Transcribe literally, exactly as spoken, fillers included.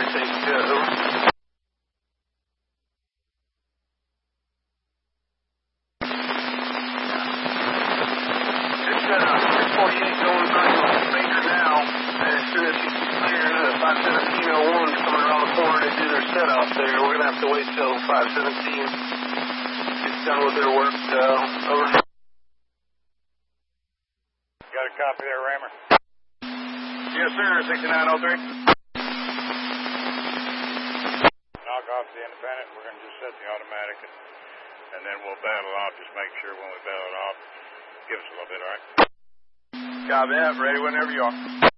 Take care. Over. six forty-eight going through Baker now, and as soon as he's clearing it, five seventeen oh one coming around the corner to do their setup there. We're going to have to wait till five seventeen gets done with their work. Uh, over. Got a copy there, Rammer? Yes, sir, sixty-nine oh three. Knock off the independent. We're going to just set the automatic, and, and then we'll battle off. Just make sure when we battle it off, give us a little bit, all right? Copy that. Ready whenever you are.